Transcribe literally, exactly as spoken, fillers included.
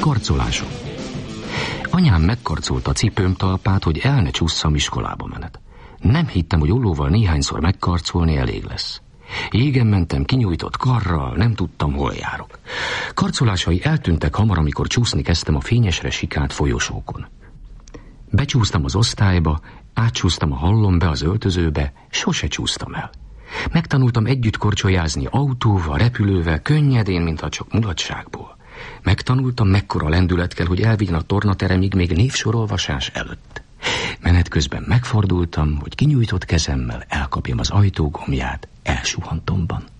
Karcolásom. Anyám megkarcolta a cipőm talpát, hogy el ne csússzam iskolába menet. Nem hittem, hogy ollóval néhányszor megkarcolni elég lesz. Jégen mentem kinyújtott karral, nem tudtam, hol járok. Karcolásai eltűntek hamar, amikor csúszni kezdtem a fényesre sikált folyosókon. Becsúsztam az osztályba, átcsúsztam a hallombe, az öltözőbe, sose csúsztam el. Megtanultam együtt korcsolyázni autóval, repülővel, könnyedén, mintha csak mulatságból. Megtanultam, mekkora lendület kell, hogy elvigyen a tornateremig még névsorolvasás előtt. Menet közben megfordultam, hogy kinyújtott kezemmel elkapjam az ajtó gomját elsuhantomban.